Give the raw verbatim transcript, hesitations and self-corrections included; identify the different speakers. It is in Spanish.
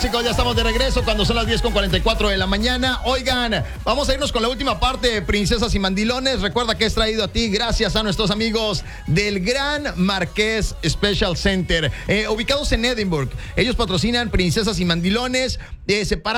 Speaker 1: chicos, ya estamos de regreso cuando son las diez con cuarenta y cuatro de la mañana. Oigan, vamos a irnos con la última parte, princesas y mandilones. Recuerda que es traído a ti gracias a nuestros amigos del Gran Marqués Special Center, eh, ubicados en Edinburgh. Ellos patrocinan Princesas y Mandilones, eh, separan